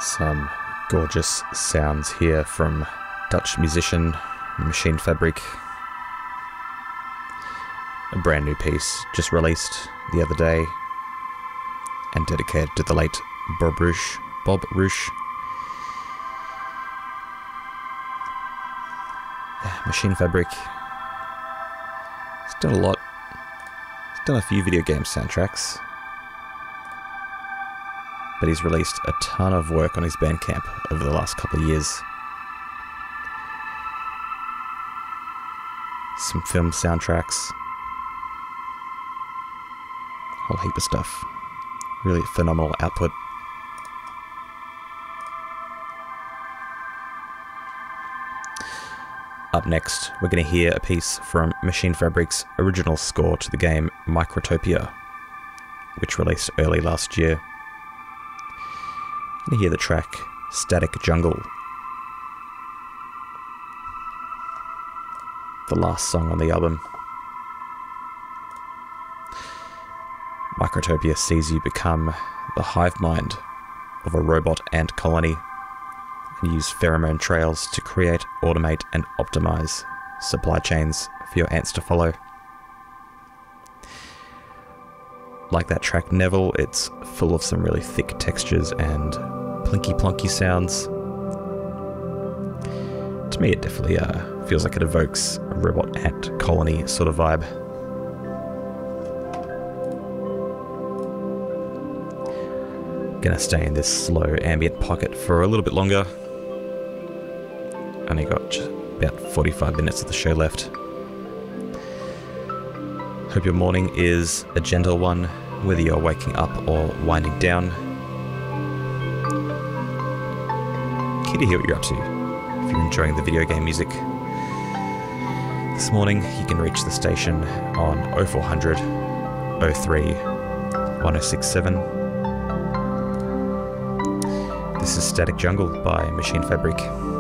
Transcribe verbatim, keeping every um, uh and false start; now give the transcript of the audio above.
Some gorgeous sounds here from Dutch musician Machine Fabric. A brand new piece just released the other day and dedicated to the late Bob Rouge. Bob Rouge. Yeah, Machine Fabric. He's done a lot. He's done a few video game soundtracks. But he's released a ton of work on his Bandcamp over the last couple of years. Some film soundtracks. A whole heap of stuff. Really phenomenal output. Up next, we're going to hear a piece from Machine Fabric's original score to the game Microtopia, which released early last year. You hear the track Static Jungle, the last song on the album. Microtopia sees you become the hive mind of a robot ant colony and use pheromone trails to create, automate and optimize supply chains for your ants to follow. Like that track Neville, it's full of some really thick textures and plinky plonky sounds. To me, it definitely uh, feels like it evokes a robot ant colony sort of vibe. Gonna stay in this slow ambient pocket for a little bit longer. Only got just about forty-five minutes of the show left. Hope your morning is a gentle one, whether you're waking up or winding down. Keen to hear what you're up to. If you're enjoying the video game music this morning, you can reach the station on oh four hundred, oh three, one oh six seven. This is Static Jungle by Machine Fabric.